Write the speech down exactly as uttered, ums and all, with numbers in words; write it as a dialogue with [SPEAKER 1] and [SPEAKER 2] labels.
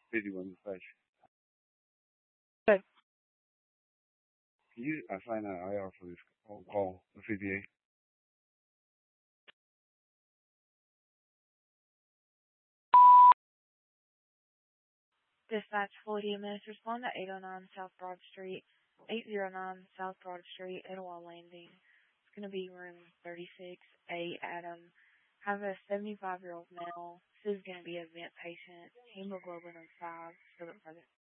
[SPEAKER 1] fifty-one dispatch.
[SPEAKER 2] Good.
[SPEAKER 1] Can you assign an I R for this call, call the C P A?
[SPEAKER 2] Dispatch forty minutes. Respond to eight oh nine South Broad Street, eight oh nine South Broad Street, Etowah Landing. It's going to be room thirty-six A, Adam. Have a seventy-five-year-old male. This is going to be a vent patient. Hemoglobin of five. So further.